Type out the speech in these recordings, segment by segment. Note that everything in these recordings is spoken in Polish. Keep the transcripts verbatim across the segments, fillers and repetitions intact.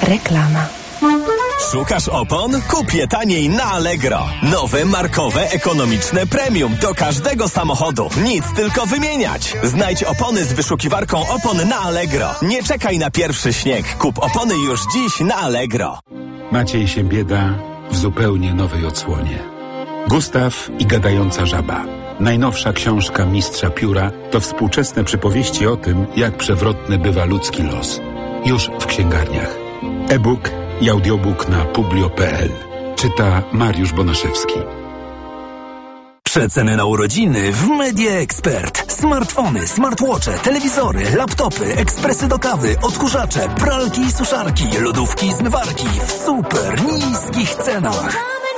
Reklama. Szukasz opon? Kup je taniej na Allegro. Nowe, markowe, ekonomiczne premium do każdego samochodu. Nic, tylko wymieniać. Znajdź opony z wyszukiwarką opon na Allegro. Nie czekaj na pierwszy śnieg. Kup opony już dziś na Allegro. Maciej się bieda w zupełnie nowej odsłonie. Gustaw i gadająca żaba. Najnowsza książka mistrza pióra to współczesne przypowieści o tym, jak przewrotny bywa ludzki los. Już w księgarniach. E-book i audiobook na publio kropka p l. Czyta Mariusz Bonaszewski. Przeceny na urodziny w Media Expert. Smartfony, smartwatche, telewizory, laptopy, ekspresy do kawy, odkurzacze, pralki i suszarki, lodówki i zmywarki w super niskich cenach.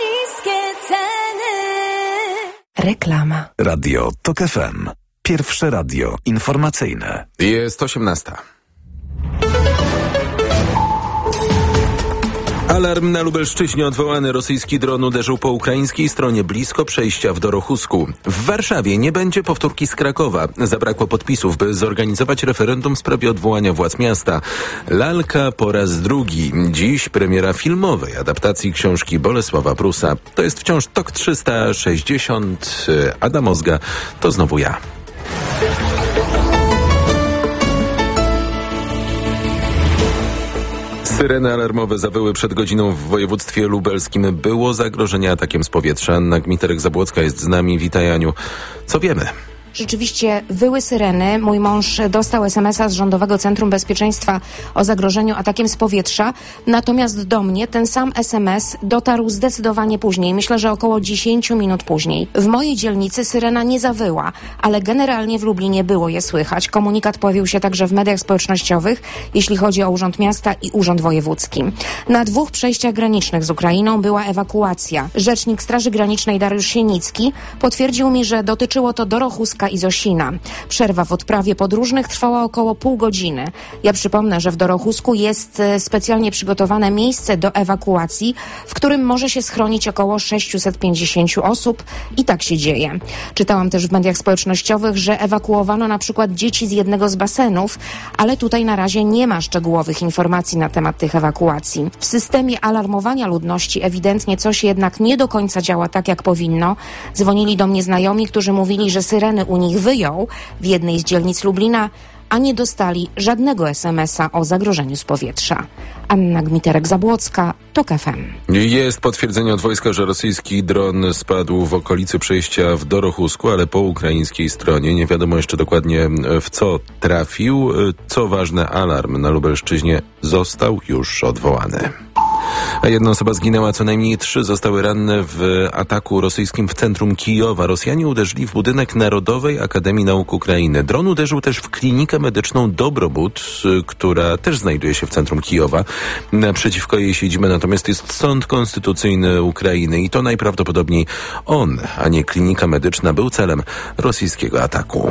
Reklama. Radio Tok F M. Pierwsze radio informacyjne. Jest osiemnasta. Alarm na Lubelszczyźnie. Odwołany rosyjski dron uderzył po ukraińskiej stronie blisko przejścia w Dorochusku. W Warszawie nie będzie powtórki z Krakowa. Zabrakło podpisów, by zorganizować referendum w sprawie odwołania władz miasta. Lalka po raz drugi. Dziś premiera filmowej adaptacji książki Bolesława Prusa. To jest wciąż Tok trzysta sześćdziesiąt. Ada Mozga, to znowu ja. Syreny alarmowe zawyły przed godziną w województwie lubelskim. Było zagrożenie atakiem z powietrza. Anna Gmiterek-Zabłocka jest z nami. Witaj, Aniu. Co wiemy? Rzeczywiście wyły syreny. Mój mąż dostał es em es a z Rządowego Centrum Bezpieczeństwa o zagrożeniu atakiem z powietrza. Natomiast do mnie ten sam es em es dotarł zdecydowanie później. Myślę, że około dziesięć minut później. W mojej dzielnicy syrena nie zawyła, ale generalnie w Lublinie było je słychać. Komunikat pojawił się także w mediach społecznościowych, jeśli chodzi o Urząd Miasta i Urząd Wojewódzki. Na dwóch przejściach granicznych z Ukrainą była ewakuacja. Rzecznik Straży Granicznej Dariusz Sienicki potwierdził mi, że dotyczyło to Dorochuska i Zosina. Przerwa w odprawie podróżnych trwała około pół godziny. Ja przypomnę, że w Dorochusku jest specjalnie przygotowane miejsce do ewakuacji, w którym może się schronić około sześćset pięćdziesiąt osób i tak się dzieje. Czytałam też w mediach społecznościowych, że ewakuowano na przykład dzieci z jednego z basenów, ale tutaj na razie nie ma szczegółowych informacji na temat tych ewakuacji. W systemie alarmowania ludności ewidentnie coś jednak nie do końca działa tak, jak powinno. Dzwonili do mnie znajomi, którzy mówili, że syreny u nich wyjął w jednej z dzielnic Lublina, a nie dostali żadnego es em es a o zagrożeniu z powietrza. Anna Gmiterek-Zabłocka, Tok F M. Jest potwierdzenie od wojska, że rosyjski dron spadł w okolicy przejścia w Dorochusku, ale po ukraińskiej stronie. Nie wiadomo jeszcze dokładnie, w co trafił. Co ważne, alarm na Lubelszczyźnie został już odwołany. A jedna osoba zginęła, co najmniej trzy zostały ranne w ataku rosyjskim w centrum Kijowa. Rosjanie uderzyli w budynek Narodowej Akademii Nauk Ukrainy. Dron uderzył też w klinikę medyczną Dobrobud, która też znajduje się w centrum Kijowa. Naprzeciwko jej siedziby natomiast jest Sąd Konstytucyjny Ukrainy i to najprawdopodobniej on, a nie klinika medyczna, był celem rosyjskiego ataku.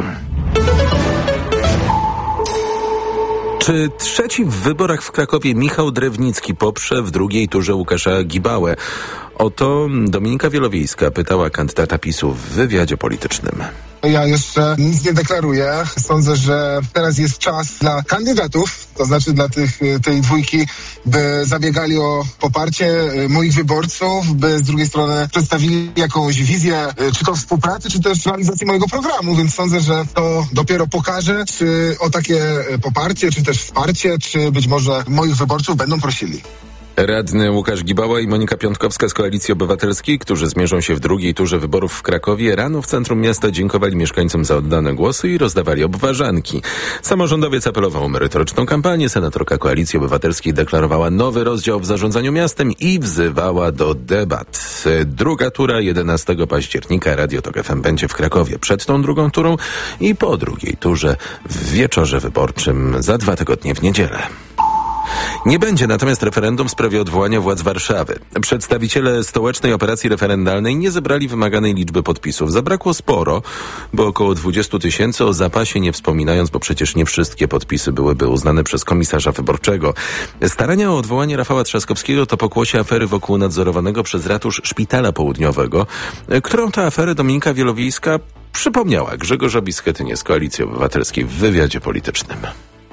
Czy trzeci w wyborach w Krakowie Michał Drewnicki poprze w drugiej turze Łukasza Gibałę? O to Dominika Wielowiejska pytała kandydata PiSu w wywiadzie politycznym. Ja jeszcze nic nie deklaruję. Sądzę, że teraz jest czas dla kandydatów, to znaczy dla tych, tej dwójki, by zabiegali o poparcie moich wyborców, by z drugiej strony przedstawili jakąś wizję, czy to współpracy, czy też realizacji mojego programu, więc sądzę, że to dopiero pokaże, czy o takie poparcie, czy też wsparcie, czy być może moich wyborców będą prosili. Radny Łukasz Gibała i Monika Piątkowska z Koalicji Obywatelskiej, którzy zmierzą się w drugiej turze wyborów w Krakowie, rano w centrum miasta dziękowali mieszkańcom za oddane głosy i rozdawali obwarzanki. Samorządowiec apelował o merytoryczną kampanię, senatorka Koalicji Obywatelskiej deklarowała nowy rozdział w zarządzaniu miastem i wzywała do debat. Druga tura jedenastego października. Radio Tok F M będzie w Krakowie przed tą drugą turą i po drugiej turze w wieczorze wyborczym za dwa tygodnie w niedzielę. Nie będzie natomiast referendum w sprawie odwołania władz Warszawy. Przedstawiciele stołecznej operacji referendalnej nie zebrali wymaganej liczby podpisów. Zabrakło sporo, bo około dwadzieścia tysięcy, o zapasie nie wspominając, bo przecież nie wszystkie podpisy byłyby uznane przez komisarza wyborczego. Starania o odwołanie Rafała Trzaskowskiego to pokłosie afery wokół nadzorowanego przez ratusz Szpitala Południowego, którą tę aferę Dominika Wielowiejska przypomniała Grzegorzowi Schetynie z Koalicji Obywatelskiej w wywiadzie politycznym.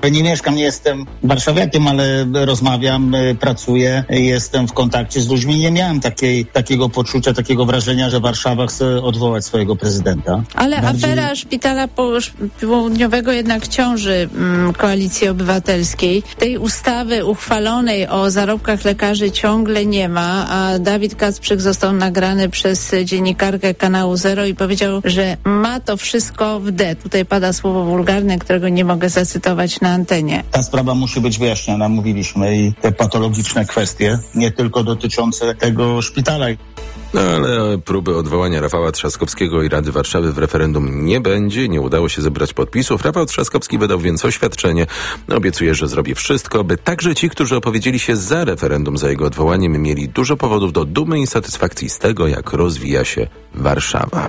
Nie mieszkam, nie jestem warszawiakiem, ale rozmawiam, pracuję, jestem w kontakcie z ludźmi. Nie miałem takiej, takiego poczucia, takiego wrażenia, że Warszawa chce odwołać swojego prezydenta. Ale Bardziej... afera Szpitala Południowego jednak ciąży mm, Koalicji Obywatelskiej. Tej ustawy uchwalonej o zarobkach lekarzy ciągle nie ma, a Dawid Kacprzyk został nagrany przez dziennikarkę kanału Zero i powiedział, że ma to wszystko w D. Tutaj pada słowo wulgarne, którego nie mogę zacytować na antenie. Ta sprawa musi być wyjaśniona, mówiliśmy, i te patologiczne kwestie, nie tylko dotyczące tego szpitala. No ale próby odwołania Rafała Trzaskowskiego i Rady Warszawy w referendum nie będzie. Nie udało się zebrać podpisów. Rafał Trzaskowski wydał więc oświadczenie. Obiecuje, że zrobi wszystko, by także ci, którzy opowiedzieli się za referendum, za jego odwołaniem, mieli dużo powodów do dumy i satysfakcji z tego, jak rozwija się Warszawa.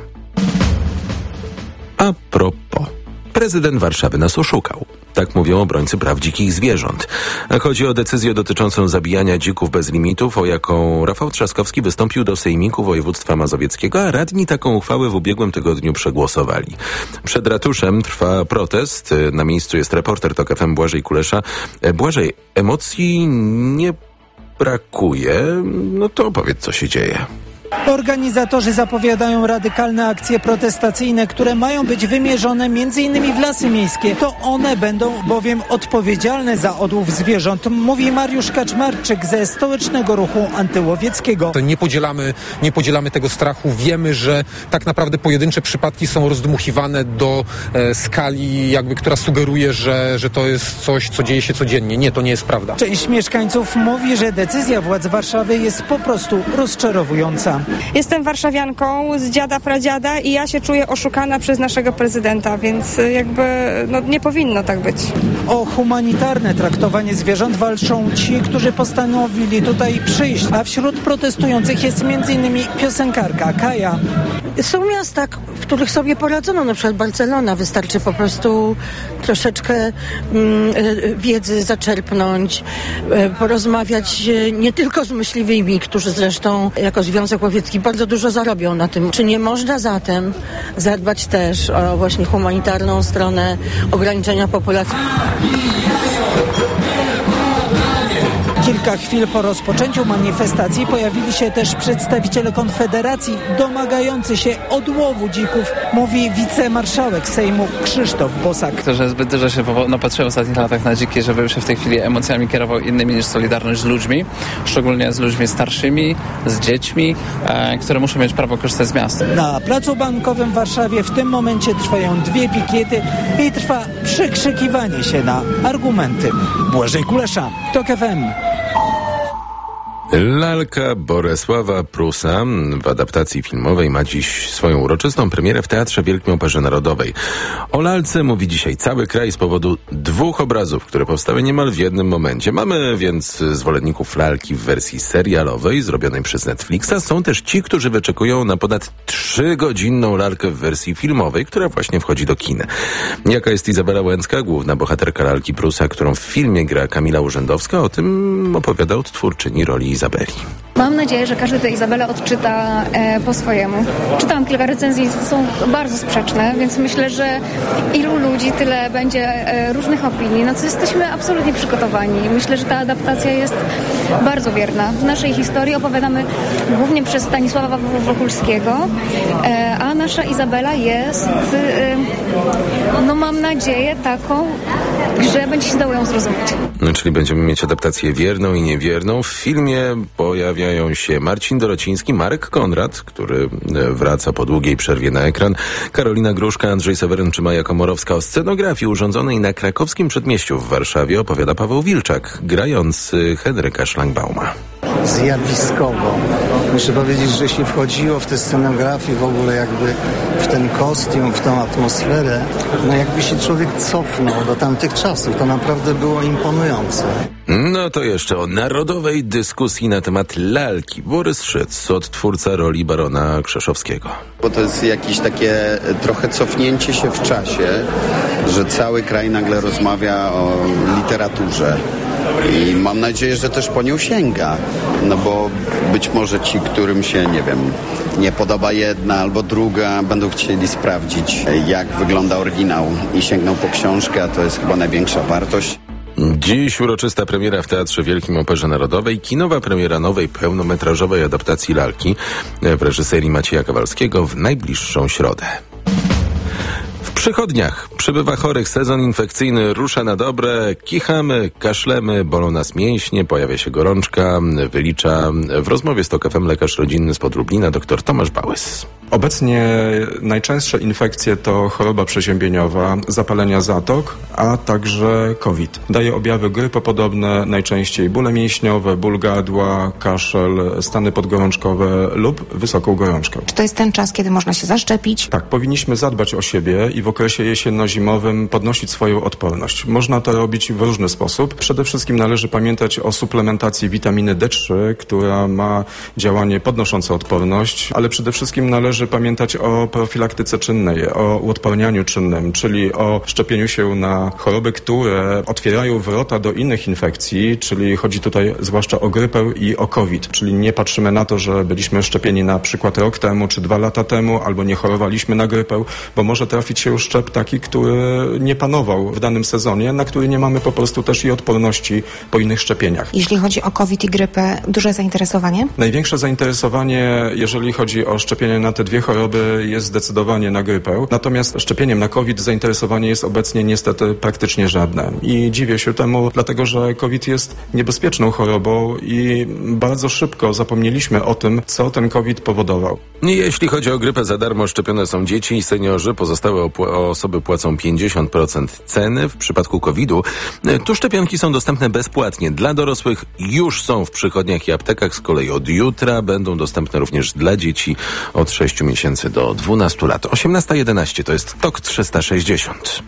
A propos. Prezydent Warszawy nas oszukał. Tak mówią obrońcy praw dzikich zwierząt. Chodzi o decyzję dotyczącą zabijania dzików bez limitów, o jaką Rafał Trzaskowski wystąpił do Sejmiku Województwa Mazowieckiego, a radni taką uchwałę w ubiegłym tygodniu przegłosowali. Przed ratuszem trwa protest. Na miejscu jest reporter Tok F M Błażej Kulesza. Błażej, emocji nie brakuje. No to opowiedz, co się dzieje. Organizatorzy zapowiadają radykalne akcje protestacyjne, które mają być wymierzone między innymi w lasy miejskie. To one będą bowiem odpowiedzialne za odłów zwierząt, mówi Mariusz Kaczmarczyk ze Stołecznego Ruchu Antyłowieckiego. To nie podzielamy, nie podzielamy tego strachu. Wiemy, że tak naprawdę pojedyncze przypadki są rozdmuchiwane do e, skali, jakby, która sugeruje, że, że to jest coś, co dzieje się codziennie. Nie, to nie jest prawda. Część mieszkańców mówi, że decyzja władz Warszawy jest po prostu rozczarowująca. Jestem warszawianką z dziada, pradziada i ja się czuję oszukana przez naszego prezydenta, więc jakby no, nie powinno tak być. O humanitarne traktowanie zwierząt walczą ci, którzy postanowili tutaj przyjść, a wśród protestujących jest między innymi piosenkarka Kaja. Są miasta, w których sobie poradzono, na przykład Barcelona. Wystarczy po prostu troszeczkę mm, wiedzy zaczerpnąć, porozmawiać nie tylko z myśliwymi, którzy zresztą jako Związek Łowiecki bardzo dużo zarobią na tym. Czy nie można zatem zadbać też o właśnie humanitarną stronę ograniczenia populacji? Kilka chwil po rozpoczęciu manifestacji pojawili się też przedstawiciele Konfederacji domagający się odłowu dzików, mówi wicemarszałek Sejmu Krzysztof Bosak. To, że zbyt dużo się napatrzyłem w ostatnich latach na dziki, żeby się w tej chwili emocjami kierował innymi niż solidarność z ludźmi, szczególnie z ludźmi starszymi, z dziećmi, e, które muszą mieć prawo korzystać z miasta. Na Placu Bankowym w Warszawie w tym momencie trwają dwie pikiety i trwa przekrzykiwanie się na argumenty. Błażej Kulesza, Tok F M. Lalka Bolesława Prusa w adaptacji filmowej ma dziś swoją uroczystą premierę w Teatrze Wielkim Operze Narodowej. O lalce mówi dzisiaj cały kraj z powodu dwóch obrazów, które powstały niemal w jednym momencie. Mamy więc zwolenników lalki w wersji serialowej zrobionej przez Netflixa. Są też ci, którzy wyczekują na ponad trzygodzinną lalkę w wersji filmowej, która właśnie wchodzi do kin. Jaka jest Izabela Łęcka, główna bohaterka lalki Prusa, którą w filmie gra Kamila Urzędowska? O tym opowiada odtwórczyni roli Izabeli. Mam nadzieję, że każdy tę Izabelę odczyta e, po swojemu. Czytałam kilka recenzji, są bardzo sprzeczne, więc myślę, że ilu ludzi, tyle będzie e, różnych opinii, na co jesteśmy absolutnie przygotowani. Myślę, że ta adaptacja jest bardzo wierna. W naszej historii opowiadamy głównie przez Stanisława Wokulskiego, e, a nasza Izabela jest, e, no mam nadzieję, taką, że będzie się dało ją zrozumieć. No, czyli będziemy mieć adaptację wierną i niewierną. W filmie pojawiają się Marcin Dorociński, Marek Konrad, który wraca po długiej przerwie na ekran, Karolina Gruszka, Andrzej Seweryn czy Maja Komorowska. O scenografii urządzonej na Krakowskim Przedmieściu w Warszawie opowiada Paweł Wilczak, grający Henryka Szlangbauma. Zjawiskowo. Muszę powiedzieć, że jeśli wchodziło w tę scenografię, w ogóle jakby w ten kostium, w tą atmosferę, no jakby się człowiek cofnął do tamtych czasów. To naprawdę było imponujące. No to jeszcze o narodowej dyskusji na temat lalki. Borys Szyc, odtwórca roli barona Krzeszowskiego. Bo to jest jakieś takie trochę cofnięcie się w czasie, że cały kraj nagle rozmawia o literaturze. i mam nadzieję, że też po nią sięga, no bo być może ci, którym się, nie wiem, nie podoba jedna albo druga, będą chcieli sprawdzić, jak wygląda oryginał i sięgną po książkę, a to jest chyba największa wartość. Dziś uroczysta premiera w Teatrze Wielkim Operze Narodowej, kinowa premiera nowej pełnometrażowej adaptacji lalki w reżyserii Macieja Kowalskiego w najbliższą środę. W przychodniach przybywa chorych, sezon infekcyjny rusza na dobre, kichamy, kaszlemy, bolą nas mięśnie, pojawia się gorączka, wylicza w rozmowie z Tok F M lekarz rodzinny spod Lublina dr Tomasz Bałys. Obecnie najczęstsze infekcje to choroba przeziębieniowa, zapalenia zatok, a także COVID. Daje objawy grypopodobne, najczęściej bóle mięśniowe, ból gardła, kaszel, stany podgorączkowe lub wysoką gorączkę. Czy to jest ten czas, kiedy można się zaszczepić? Tak, powinniśmy zadbać o siebie i w okresie jesienno-zimowym podnosić swoją odporność. Można to robić w różny sposób. Przede wszystkim należy pamiętać o suplementacji witaminy D trzy, która ma działanie podnoszące odporność, ale przede wszystkim należy pamiętać o profilaktyce czynnej, o uodpornianiu czynnym, czyli o szczepieniu się na choroby, które otwierają wrota do innych infekcji, czyli chodzi tutaj zwłaszcza o grypę i o COVID. Czyli nie patrzymy na to, że byliśmy szczepieni na przykład rok temu, czy dwa lata temu, albo nie chorowaliśmy na grypę, bo może trafić się szczep taki, który nie panował w danym sezonie, na który nie mamy po prostu też i odporności po innych szczepieniach. Jeśli chodzi o COVID i grypę, duże zainteresowanie? Największe zainteresowanie, jeżeli chodzi o szczepienie na te dwie choroby, jest zdecydowanie na grypę. Natomiast szczepieniem na COVID zainteresowanie jest obecnie niestety praktycznie żadne. I dziwię się temu, dlatego że COVID jest niebezpieczną chorobą i bardzo szybko zapomnieliśmy o tym, co ten COVID powodował. Jeśli chodzi o grypę, za darmo szczepione są dzieci i seniorzy. Pozostałe osoby płacą pięćdziesiąt procent ceny. W przypadku kowida tu szczepionki są dostępne bezpłatnie. Dla dorosłych już są w przychodniach i aptekach. Z kolei od jutra będą dostępne również dla dzieci od sześciu miesięcy do dwunastu lat. osiemnasta jedenaście to jest Tok trzysta sześćdziesiąt.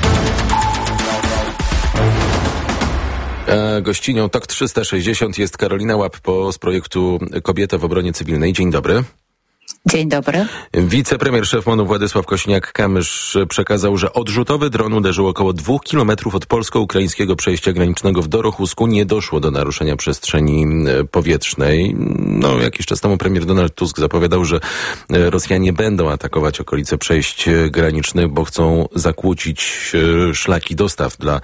A gościnią Tok trzysta sześćdziesiąt jest Karolina Łappo z projektu Kobieta w obronie cywilnej. Dzień dobry. Dzień dobry. Wicepremier szef MON-u Władysław Kosiniak-Kamysz przekazał, że odrzutowy dron uderzył około dwóch kilometrów od polsko-ukraińskiego przejścia granicznego w Dorochusku. Nie doszło do naruszenia przestrzeni powietrznej. No, jakiś czas temu premier Donald Tusk zapowiadał, że Rosjanie będą atakować okolice przejść granicznych, bo chcą zakłócić szlaki dostaw dla,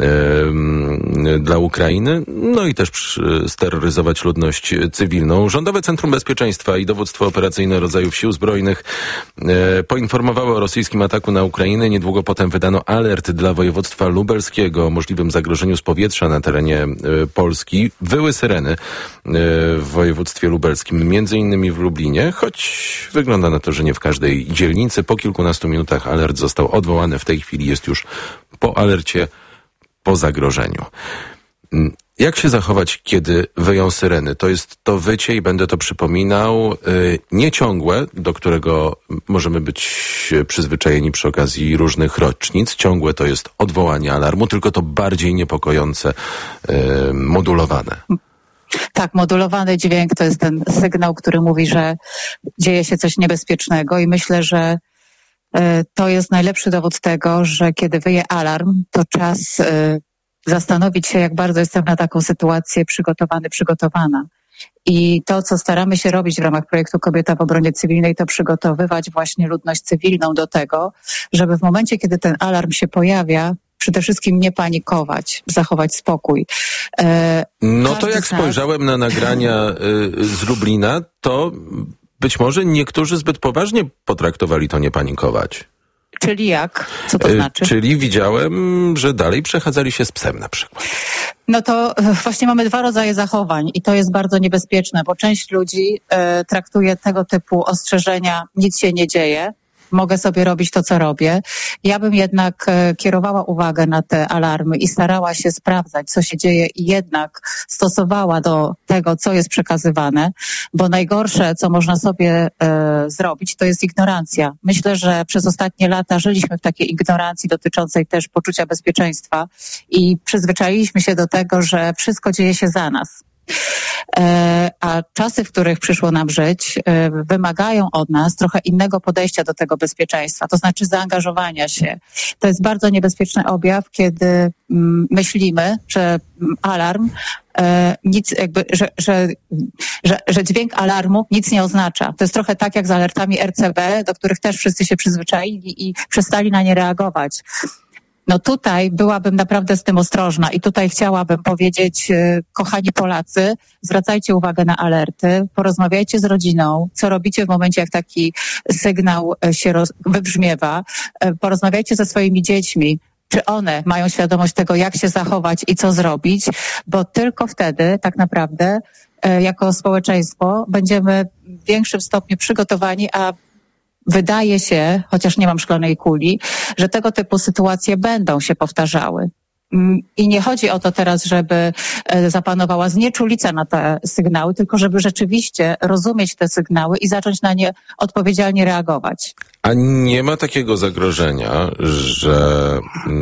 dla Ukrainy, no i też steroryzować ludność cywilną. Rządowe Centrum Bezpieczeństwa i Dowództwo Operacyjne Rodzajów Sił Zbrojnych e, poinformowały o rosyjskim ataku na Ukrainę. Niedługo potem wydano alert dla województwa lubelskiego o możliwym zagrożeniu z powietrza na terenie e, Polski. Wyły syreny e, w województwie lubelskim, między innymi w Lublinie, choć wygląda na to, że nie w każdej dzielnicy. Po kilkunastu minutach alert został odwołany. W tej chwili jest już po alercie, po zagrożeniu. Jak się zachować, kiedy wyją syreny? To jest to wycie i będę to przypominał, yy, nieciągłe, do którego możemy być przyzwyczajeni przy okazji różnych rocznic. Ciągłe to jest odwołanie alarmu, tylko to bardziej niepokojące, yy, modulowane. Tak, modulowany dźwięk to jest ten sygnał, który mówi, że dzieje się coś niebezpiecznego i myślę, że yy, to jest najlepszy dowód tego, że kiedy wyje alarm, to czas yy, zastanowić się, jak bardzo jestem na taką sytuację przygotowany, przygotowana. I to, co staramy się robić w ramach projektu Kobieta w obronie cywilnej, to przygotowywać właśnie ludność cywilną do tego, żeby w momencie, kiedy ten alarm się pojawia, przede wszystkim nie panikować, zachować spokój. E, no to jak z nas... spojrzałem na nagrania y, z Lublina, to być może niektórzy zbyt poważnie potraktowali to nie panikować. Czyli jak? Co to znaczy? Czyli widziałem, że dalej przechadzali się z psem na przykład. No to właśnie mamy dwa rodzaje zachowań i to jest bardzo niebezpieczne, bo część ludzi y, traktuje tego typu ostrzeżenia, nic się nie dzieje, mogę sobie robić to, co robię. Ja bym jednak y, kierowała uwagę na te alarmy i starała się sprawdzać, co się dzieje i jednak stosowała do tego, co jest przekazywane, bo najgorsze, co można sobie y, zrobić, to jest ignorancja. Myślę, że przez ostatnie lata żyliśmy w takiej ignorancji dotyczącej też poczucia bezpieczeństwa i przyzwyczailiśmy się do tego, że wszystko dzieje się za nas. A czasy, w których przyszło nam żyć, wymagają od nas trochę innego podejścia do tego bezpieczeństwa, to znaczy zaangażowania się. To jest bardzo niebezpieczny objaw, kiedy myślimy, że alarm nic jakby, że, że, że, że dźwięk alarmu nic nie oznacza. To jest trochę tak jak z alertami R C B, do których też wszyscy się przyzwyczaili i przestali na nie reagować. No tutaj byłabym naprawdę z tym ostrożna i tutaj chciałabym powiedzieć, kochani Polacy, zwracajcie uwagę na alerty, porozmawiajcie z rodziną, co robicie w momencie, jak taki sygnał się roz- wybrzmiewa, porozmawiajcie ze swoimi dziećmi, czy one mają świadomość tego, jak się zachować i co zrobić, bo tylko wtedy tak naprawdę jako społeczeństwo będziemy w większym stopniu przygotowani, a wydaje się, chociaż nie mam szklanej kuli, że tego typu sytuacje będą się powtarzały. I nie chodzi o to teraz, żeby zapanowała znieczulica na te sygnały, tylko żeby rzeczywiście rozumieć te sygnały i zacząć na nie odpowiedzialnie reagować. A nie ma takiego zagrożenia, że...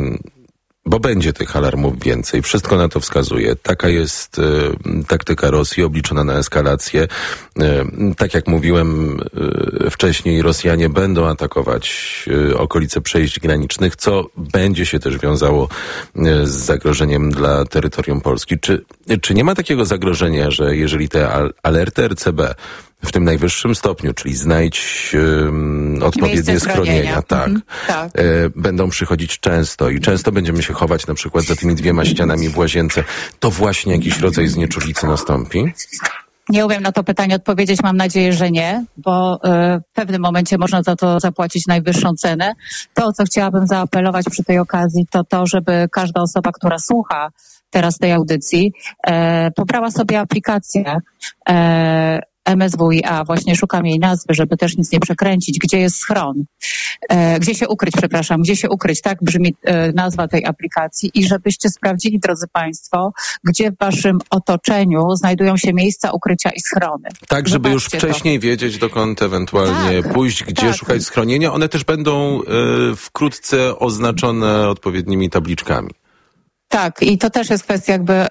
Bo będzie tych alarmów więcej. Wszystko na to wskazuje. Taka jest y, taktyka Rosji obliczona na eskalację. Y, tak jak mówiłem y, wcześniej, Rosjanie będą atakować y, okolice przejść granicznych, co będzie się też wiązało y, z zagrożeniem dla terytorium Polski. Czy, czy nie ma takiego zagrożenia, że jeżeli te al- alerty R C B w tym najwyższym stopniu, czyli znajdź um, odpowiednie schronienia, tak, mhm, tak. E, będą przychodzić często i często będziemy się chować na przykład za tymi dwiema ścianami w łazience, to właśnie jakiś rodzaj znieczulicy nastąpi? Nie umiem na to pytanie odpowiedzieć, mam nadzieję, że nie, bo y, w pewnym momencie można za to zapłacić najwyższą cenę. To, o co chciałabym zaapelować przy tej okazji, to to, żeby każda osoba, która słucha teraz tej audycji, e, pobrała sobie aplikację e, M S W I A, właśnie szukam jej nazwy, żeby też nic nie przekręcić, gdzie jest schron, e, gdzie się ukryć, przepraszam, gdzie się ukryć, tak brzmi e, nazwa tej aplikacji i żebyście sprawdzili, drodzy Państwo, gdzie w Waszym otoczeniu znajdują się miejsca ukrycia i schrony. Tak, żeby już Zobaczcie wcześniej to. wiedzieć, dokąd ewentualnie tak, pójść, gdzie tak. szukać schronienia. One też będą e, wkrótce oznaczone odpowiednimi tabliczkami. Tak, i to też jest kwestia jakby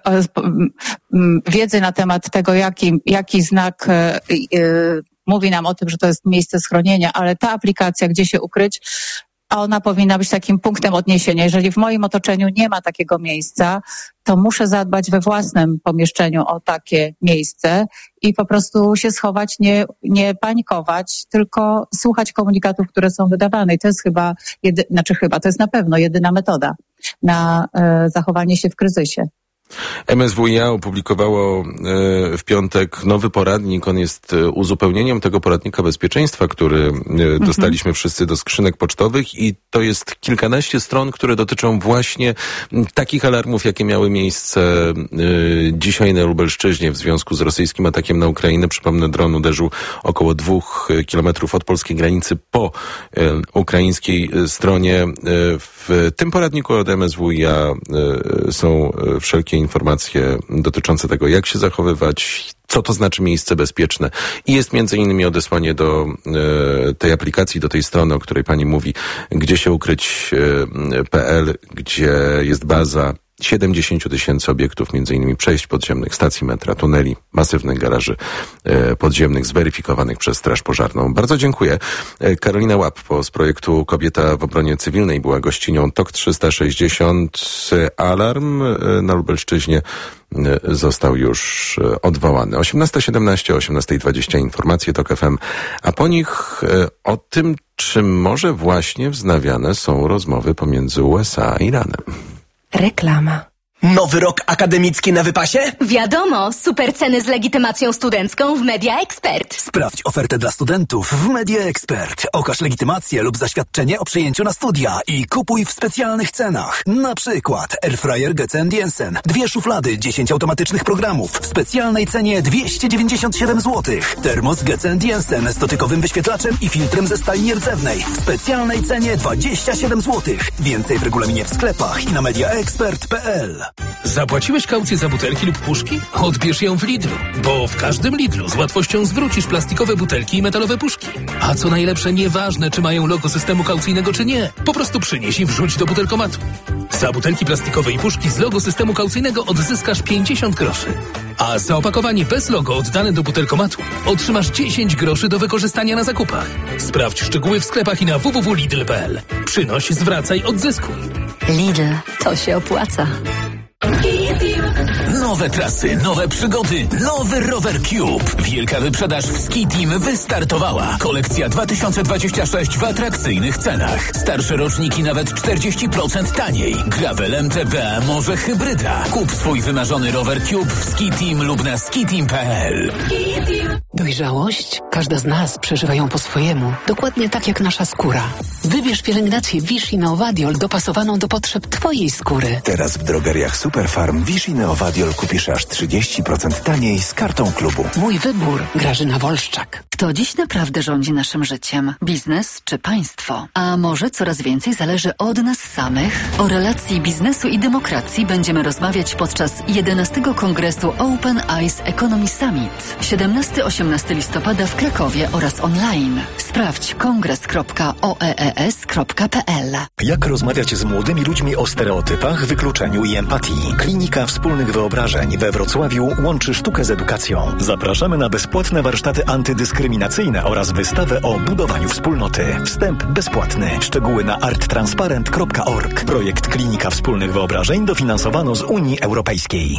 wiedzy na temat tego, jaki, jaki znak yy, mówi nam o tym, że to jest miejsce schronienia, ale ta aplikacja, gdzie się ukryć, ona powinna być takim punktem odniesienia. Jeżeli w moim otoczeniu nie ma takiego miejsca, to muszę zadbać we własnym pomieszczeniu o takie miejsce i po prostu się schować, nie, nie panikować, tylko słuchać komunikatów, które są wydawane. I to jest chyba, jedy, znaczy chyba, to jest na pewno jedyna metoda na e, zachowanie się w kryzysie. M S W I A opublikowało w piątek nowy poradnik. On jest uzupełnieniem tego poradnika bezpieczeństwa, który mhm. dostaliśmy wszyscy do skrzynek pocztowych i to jest kilkanaście stron, które dotyczą właśnie takich alarmów, jakie miały miejsce dzisiaj na Lubelszczyźnie w związku z rosyjskim atakiem na Ukrainę. Przypomnę, dron uderzył około dwóch kilometrów od polskiej granicy po ukraińskiej stronie. W tym poradniku od M S W I A są wszelkie informacje dotyczące tego, jak się zachowywać, co to znaczy miejsce bezpieczne. I jest między innymi odesłanie do e, tej aplikacji, do tej strony, o której pani mówi, gdzie się ukryć kropka p l, gdzie jest baza siedemdziesiąt tysięcy obiektów, między innymi przejść podziemnych, stacji metra, tuneli, masywnych garaży e, podziemnych, zweryfikowanych przez Straż Pożarną. Bardzo dziękuję. E, Karolina Łappo z projektu Kobieta w obronie cywilnej była gościnią T O K trzysta sześćdziesiąt. Alarm e, na Lubelszczyźnie e, został już e, odwołany. osiemnasta siedemnaście, osiemnasta dwadzieścia informacje T O K F M, a po nich e, o tym, czy może właśnie wznawiane są rozmowy pomiędzy U S A a Iranem. Reklama. Nowy rok akademicki na wypasie? Wiadomo, super ceny z legitymacją studencką w Media Expert. Sprawdź ofertę dla studentów w Media Expert. Okaż legitymację lub zaświadczenie o przyjęciu na studia i kupuj w specjalnych cenach. Na przykład Airfryer G C and Jensen, dwie szuflady, dziesięć automatycznych programów w specjalnej cenie dwieście dziewięćdziesiąt siedem złotych. Termos G C and Jensen z dotykowym wyświetlaczem i filtrem ze stali nierdzewnej w specjalnej cenie dwadzieścia siedem złotych. Więcej w regulaminie w sklepach i na mediaexpert kropka p l. Zapłaciłeś kaucję za butelki lub puszki? Odbierz ją w Lidlu, bo w każdym Lidlu z łatwością zwrócisz plastikowe butelki i metalowe puszki. A co najlepsze, nieważne czy mają logo systemu kaucyjnego czy nie, po prostu przynieś i wrzuć do butelkomatu. Za butelki plastikowe i puszki z logo systemu kaucyjnego odzyskasz pięćdziesiąt groszy. A za opakowanie bez logo oddane do butelkomatu otrzymasz dziesięć groszy do wykorzystania na zakupach. Sprawdź szczegóły w sklepach i na w w w kropka lidl kropka p l. Przynoś, zwracaj, odzyskuj. Lidl, to się opłaca. Nowe trasy, nowe przygody, nowy Rower Cube. Wielka wyprzedaż w Ski Team wystartowała. Kolekcja dwa tysiące dwadzieścia sześć w atrakcyjnych cenach. Starsze roczniki nawet czterdzieści procent taniej. Gravel, M T B, może hybryda. Kup swój wymarzony Rower Cube w Ski Team lub na skiteam kropka p l. Dojrzałość? Każda z nas przeżywa ją po swojemu. Dokładnie tak jak nasza skóra. Wybierz pielęgnację Vichy Neovadiol dopasowaną do potrzeb twojej skóry. Teraz w drogeriach Superfarm Vichy Neovadiol kupisz aż trzydzieści procent taniej z kartą klubu. Mój wybór. Grażyna Wolszczak. Kto dziś naprawdę rządzi naszym życiem? Biznes czy państwo? A może coraz więcej zależy od nas samych? O relacji biznesu i demokracji będziemy rozmawiać podczas jedenastego Kongresu Open Eyes Economy Summit. siedemnastego do osiemnastego listopada w Krakowie oraz online. Sprawdź kongres kropka o e e s kropka p l. Jak rozmawiać z młodymi ludźmi o stereotypach, wykluczeniu i empatii? Klinika Wspólnych Wyobrażeń we Wrocławiu łączy sztukę z edukacją. Zapraszamy na bezpłatne warsztaty antydyskryminacyjne oraz wystawę o budowaniu wspólnoty. Wstęp bezpłatny. Szczegóły na art transparent kropka org. Projekt Klinika Wspólnych Wyobrażeń dofinansowano z Unii Europejskiej.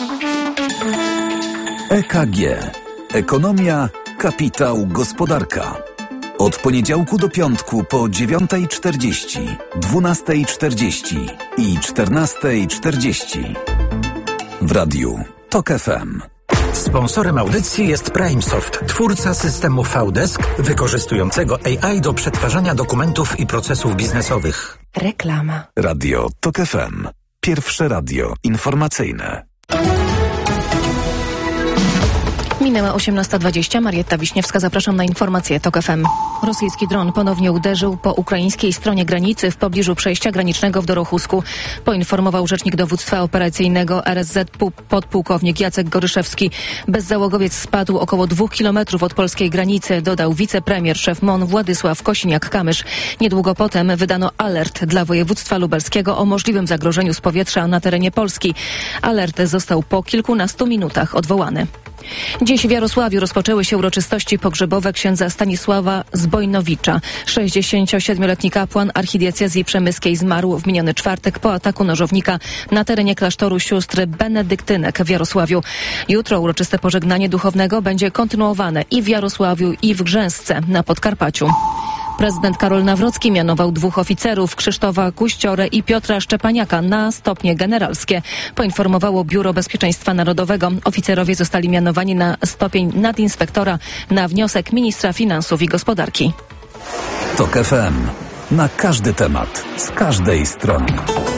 E K G. Ekonomia, kapitał, gospodarka. Od poniedziałku do piątku po dziewiątej czterdzieści, dwunastej czterdzieści i czternastej czterdzieści. W radiu TOK F M. Sponsorem audycji jest PrimeSoft, twórca systemu V-Desk wykorzystującego A I do przetwarzania dokumentów i procesów biznesowych. Reklama. Radio TOK F M. Pierwsze radio informacyjne. Minęła osiemnasta dwadzieścia. Marietta Wiśniewska, zapraszam na informacje TOK F M. Rosyjski dron ponownie uderzył po ukraińskiej stronie granicy w pobliżu przejścia granicznego w Dorochusku. Poinformował rzecznik dowództwa operacyjnego R S Z podpułkownik Jacek Goryszewski. Bezzałogowiec spadł około dwóch kilometrów od polskiej granicy, dodał wicepremier, szef M O N Władysław Kosiniak-Kamysz. Niedługo potem wydano alert dla województwa lubelskiego o możliwym zagrożeniu z powietrza na terenie Polski. Alert został po kilkunastu minutach odwołany. Dziś w Jarosławiu rozpoczęły się uroczystości pogrzebowe księdza Stanisława Zbojnowicza. sześćdziesięciosiedmioletni kapłan archidiecezji przemyskiej zmarł w miniony czwartek po ataku nożownika na terenie klasztoru sióstr benedyktynek w Jarosławiu. Jutro uroczyste pożegnanie duchownego będzie kontynuowane i w Jarosławiu, i w Grzęsce na Podkarpaciu. Prezydent Karol Nawrocki mianował dwóch oficerów, Krzysztofa Kuściorę i Piotra Szczepaniaka, na stopnie generalskie. Poinformowało Biuro Bezpieczeństwa Narodowego. Oficerowie zostali mianowani na stopień nadinspektora na wniosek ministra finansów i gospodarki. TOK F M. Na każdy temat, z każdej strony.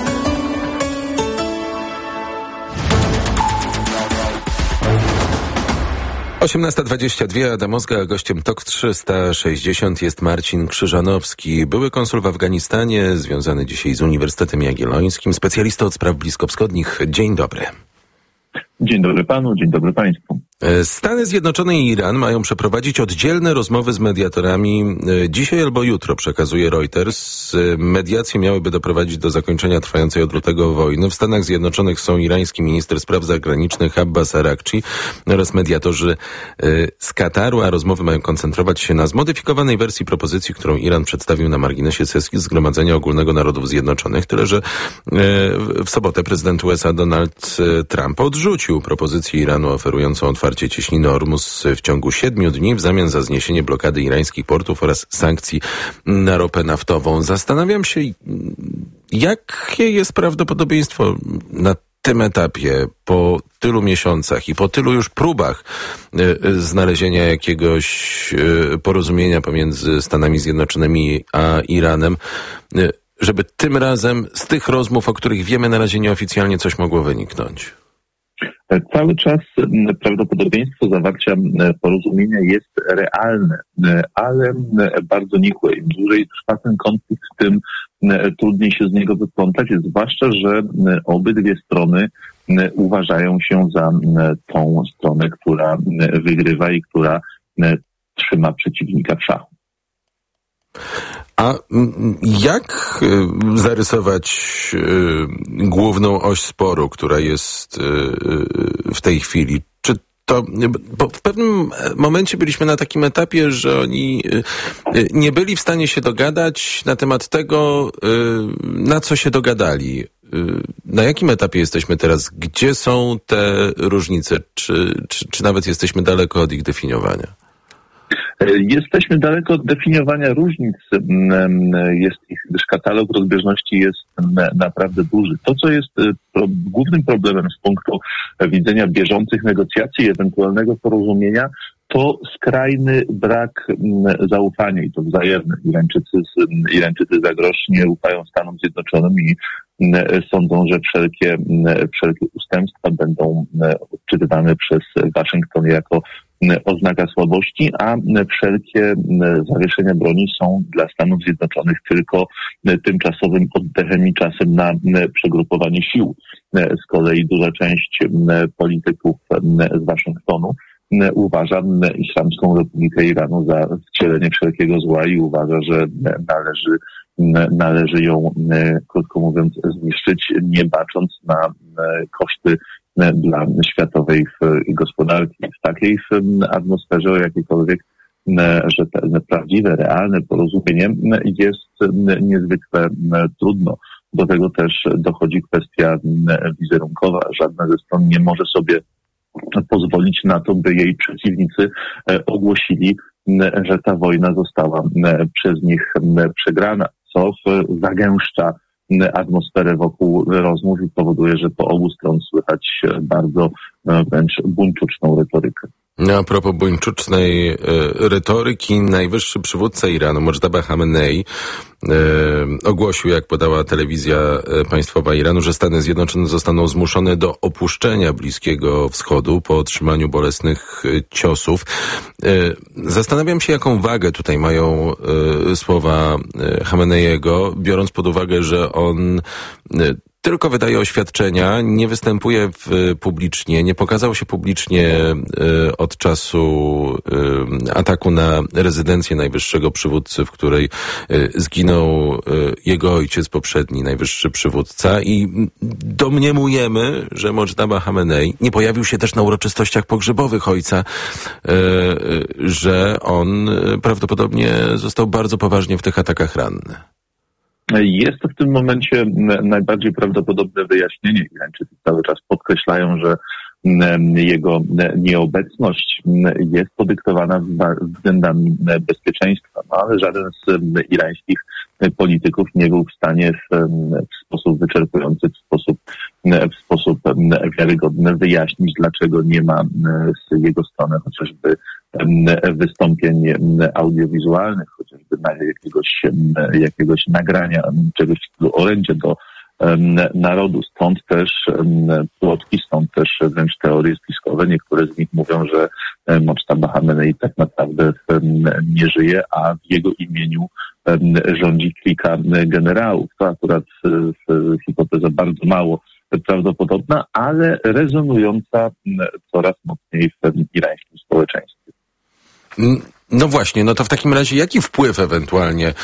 osiemnasta dwadzieścia dwa, Adam Ozga, a gościem TOK trzysta sześćdziesiąt jest Marcin Krzyżanowski, były konsul w Afganistanie, związany dzisiaj z Uniwersytetem Jagiellońskim, specjalista od spraw bliskowschodnich. Dzień dobry. Dzień dobry panu, dzień dobry państwu. Stany Zjednoczone i Iran mają przeprowadzić oddzielne rozmowy z mediatorami dzisiaj albo jutro, przekazuje Reuters. Mediacje miałyby doprowadzić do zakończenia trwającej od lutego wojny. W Stanach Zjednoczonych są irański minister spraw zagranicznych Abbas Arakci oraz mediatorzy z Kataru, a rozmowy mają koncentrować się na zmodyfikowanej wersji propozycji, którą Iran przedstawił na marginesie sesji Zgromadzenia Ogólnego Narodów Zjednoczonych. Tyle, że w sobotę prezydent U S A Donald Trump odrzucił propozycję Iranu oferującą otwarcie cieśniny Ormus w ciągu siedmiu dni w zamian za zniesienie blokady irańskich portów oraz sankcji na ropę naftową. Zastanawiam się, jakie jest prawdopodobieństwo na tym etapie, po tylu miesiącach i po tylu już próbach y, znalezienia jakiegoś y, porozumienia pomiędzy Stanami Zjednoczonymi a Iranem, y, żeby tym razem z tych rozmów, o których wiemy na razie nieoficjalnie, coś mogło wyniknąć. Cały czas prawdopodobieństwo zawarcia porozumienia jest realne, ale bardzo nikłe. Im dłużej trwa ten konflikt, tym trudniej się z niego wyplątać, zwłaszcza, że obydwie strony uważają się za tą stronę, która wygrywa i która trzyma przeciwnika w szachu. A jak zarysować główną oś sporu, która jest w tej chwili? Czy to, bo w pewnym momencie byliśmy na takim etapie, że oni nie byli w stanie się dogadać na temat tego, na co się dogadali. Na jakim etapie jesteśmy teraz? Gdzie są te różnice? Czy, czy, czy nawet jesteśmy daleko od ich definiowania? Jesteśmy daleko od definiowania różnic, jest ich, gdyż katalog rozbieżności jest naprawdę duży. To, co jest pro, głównym problemem z punktu widzenia bieżących negocjacji i ewentualnego porozumienia, to skrajny brak zaufania i to wzajemne. Irańczycy, Irańczycy za grosz nie ufają Stanom Zjednoczonym i sądzą, że wszelkie, wszelkie ustępstwa będą odczytywane przez Waszyngton jako oznaka słabości, a wszelkie zawieszenia broni są dla Stanów Zjednoczonych tylko tymczasowym oddechem i czasem na przegrupowanie sił. Z kolei duża część polityków z Waszyngtonu uważa Islamską Republikę Iranu za wcielenie wszelkiego zła i uważa, że należy, należy ją, krótko mówiąc, zniszczyć, nie bacząc na koszty dla światowej gospodarki. W takiej atmosferze o jakiejkolwiek rzetelne, prawdziwe, realne porozumienie jest niezwykle trudno. Do tego też dochodzi kwestia wizerunkowa. Żadna ze stron nie może sobie pozwolić na to, by jej przeciwnicy ogłosili, że ta wojna została przez nich przegrana, co zagęszcza atmosferę wokół rozmów i powoduje, że po obu stron słychać bardzo wręcz buńczuczną retorykę. A propos buńczucznej e, retoryki, najwyższy przywódca Iranu, Mojtaba Khamenei, e, ogłosił, jak podała telewizja państwowa Iranu, że Stany Zjednoczone zostaną zmuszone do opuszczenia Bliskiego Wschodu po otrzymaniu bolesnych ciosów. E, zastanawiam się, jaką wagę tutaj mają e, słowa Khameneiego, biorąc pod uwagę, że on e, tylko wydaje oświadczenia, nie występuje w, publicznie, nie pokazał się publicznie y, od czasu y, ataku na rezydencję najwyższego przywódcy, w której y, zginął y, jego ojciec, poprzedni najwyższy przywódca, i domniemujemy, że Mojtaba Khamenei nie pojawił się też na uroczystościach pogrzebowych ojca, y, y, że on y, prawdopodobnie został bardzo poważnie w tych atakach ranny. Jest to w tym momencie najbardziej prawdopodobne wyjaśnienie. Irańczycy cały czas podkreślają, że jego nieobecność jest podyktowana względami bezpieczeństwa, no, ale żaden z irańskich polityków nie był w stanie w, w sposób wyczerpujący, w sposób, w sposób wiarygodny wyjaśnić, dlaczego nie ma z jego strony chociażby wystąpień audiowizualnych, chociażby jakiegoś, jakiegoś nagrania, czegoś w stylu orędzia do narodu. Stąd też plotki, stąd też wręcz teorie spiskowe. Niektóre z nich mówią, że Mojtaba Khamenei tak naprawdę nie żyje, a w jego imieniu rządzi kilka generałów. To akurat hipoteza bardzo mało prawdopodobna, ale rezonująca coraz mocniej w irańskim społeczeństwie. No właśnie, no to w takim razie jaki wpływ ewentualnie y,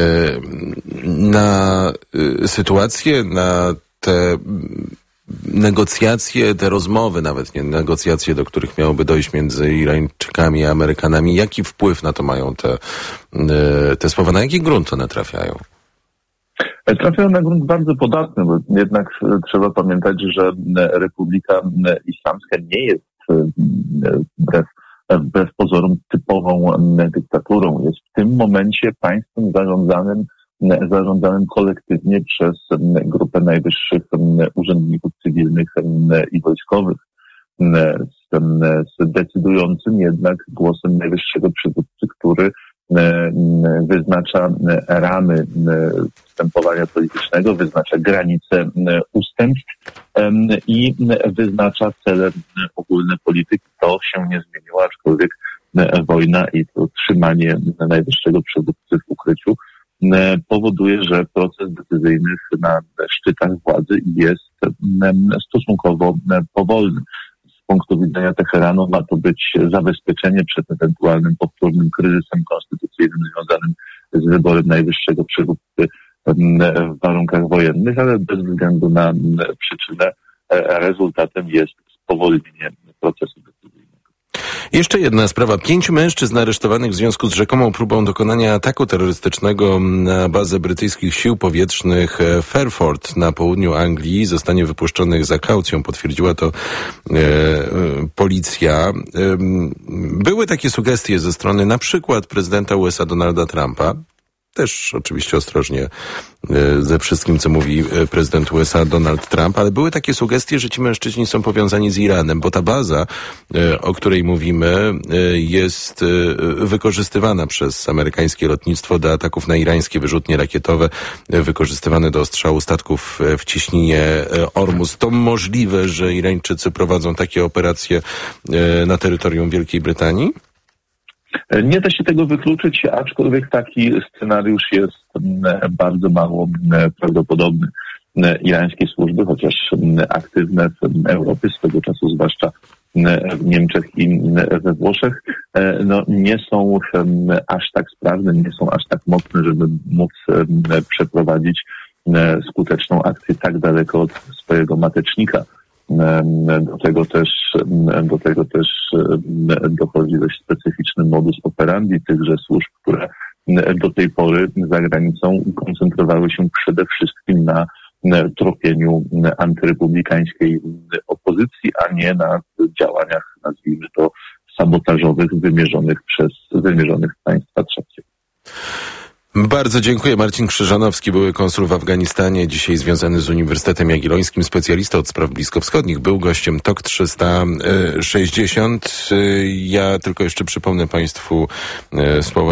na y, sytuację, na te negocjacje, te rozmowy, nawet nie negocjacje, do których miałoby dojść między Irańczykami a Amerykanami, jaki wpływ na to mają te, y, te słowa, na jaki grunt one trafiają? Trafiają na grunt bardzo podatny, bo jednak trzeba pamiętać, że Republika Islamska nie jest wbrew wbrew pozorom typową dyktaturą. Jest w tym momencie państwem zarządzanym, zarządzanym kolektywnie przez grupę najwyższych urzędników cywilnych i wojskowych. Z decydującym jednak głosem najwyższego przywódcy, który wyznacza ramy postępowania politycznego, wyznacza granice ustępstw i wyznacza cele ogólne polityki. To się nie zmieniło, aczkolwiek wojna i to trzymanie najwyższego przywódcy w ukryciu powoduje, że proces decyzyjny na szczytach władzy jest stosunkowo powolny. Z punktu widzenia Teheranu ma to być zabezpieczenie przed ewentualnym powtórnym kryzysem konstytucyjnym związanym z wyborem najwyższego przywódcy w warunkach wojennych, ale bez względu na przyczynę rezultatem jest spowolnienie procesu decyzyjnego. Jeszcze jedna sprawa. Pięciu mężczyzn aresztowanych w związku z rzekomą próbą dokonania ataku terrorystycznego na bazę brytyjskich sił powietrznych Fairford na południu Anglii zostanie wypuszczonych za kaucją. Potwierdziła to e, policja. E, były takie sugestie ze strony na przykład prezydenta U S A Donalda Trumpa, też oczywiście ostrożnie ze wszystkim, co mówi prezydent U S A Donald Trump, ale były takie sugestie, że ci mężczyźni są powiązani z Iranem, bo ta baza, o której mówimy, jest wykorzystywana przez amerykańskie lotnictwo do ataków na irańskie wyrzutnie rakietowe, wykorzystywane do ostrzału statków w cieśninie Ormus. To możliwe, że Irańczycy prowadzą takie operacje na terytorium Wielkiej Brytanii? Nie da się tego wykluczyć, aczkolwiek taki scenariusz jest bardzo mało prawdopodobny. Irańskie służby, chociaż aktywne w Europie, swego czasu zwłaszcza w Niemczech i we Włoszech, no nie są aż tak sprawne, nie są aż tak mocne, żeby móc przeprowadzić skuteczną akcję tak daleko od swojego matecznika. Do tego też, do tego też dochodzi dość specyficzny modus operandi tychże służb, które do tej pory za granicą koncentrowały się przede wszystkim na tropieniu antyrepublikańskiej opozycji, a nie na działaniach, nazwijmy to, sabotażowych wymierzonych przez wymierzonych w państwa trzecie. Bardzo dziękuję. Marcin Krzyżanowski, były konsul w Afganistanie, dzisiaj związany z Uniwersytetem Jagiellońskim, specjalista od spraw bliskowschodnich, był gościem Tok trzysta sześćdziesiąt. Ja tylko jeszcze przypomnę Państwu słowa